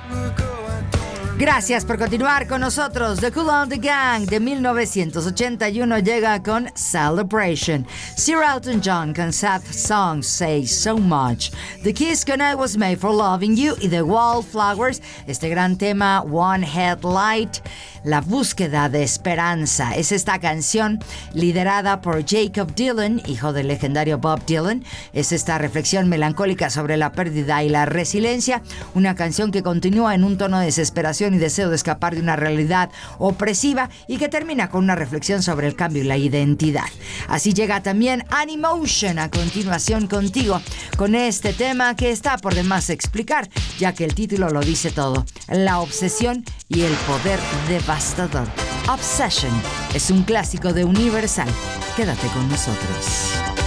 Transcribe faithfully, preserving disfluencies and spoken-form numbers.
Gracias por continuar con nosotros. The Kool and the Gang de mil novecientos ochenta y uno llega con Celebration. Sir Elton John con Sad Songs Say So Much. The Kiss con I Was Made for Loving You. Y The Wallflowers, este gran tema One Headlight, la búsqueda de esperanza. Es esta canción liderada por Jacob Dylan, hijo del legendario Bob Dylan. Es esta reflexión melancólica sobre la pérdida y la resiliencia. Una canción que continúa en un tono de desesperación y deseo de escapar de una realidad opresiva y que termina con una reflexión sobre el cambio y la identidad. Así llega también Animotion a continuación contigo con este tema que está por demás explicar, ya que el título lo dice todo: la obsesión y el poder devastador. Obsession es un clásico de Universal. Quédate con nosotros.